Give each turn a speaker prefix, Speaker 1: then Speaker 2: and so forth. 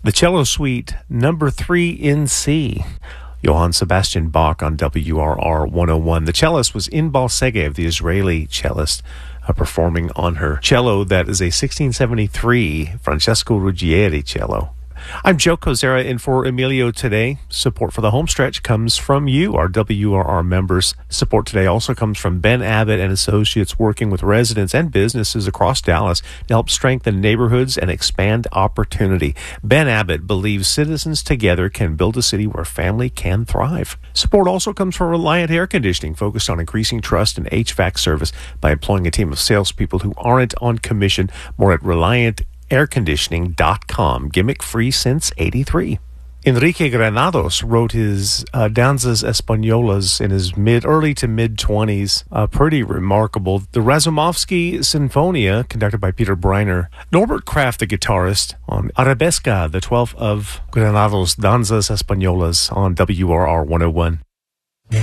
Speaker 1: The Cello Suite, number 3 in C. Johann Sebastian Bach on WRR 101. The cellist was Inbal Segev, the Israeli cellist, performing on her cello that is a 1673 Francesco Ruggieri cello. I'm Joe Kozera in for Emilio today. Support for the homestretch comes from you, our WRR members. Support today also comes from Ben Abbott and Associates, working with residents and businesses across Dallas to help strengthen neighborhoods and expand opportunity. Ben Abbott believes citizens together can build a city where family can thrive. Support also comes from Reliant Air Conditioning, focused on increasing trust in HVAC service by employing a team of salespeople who aren't on commission. More at ReliantAirConditioning.com. Gimmick free since '83. Enrique Granados wrote his Danzas Españolas in his early to mid-20s. Pretty remarkable. The Razumovsky Sinfonia, conducted by Peter Breiner. Norbert Kraft, the guitarist, on Arabesca, the 12th of Granados' Danzas Españolas on WRR 101.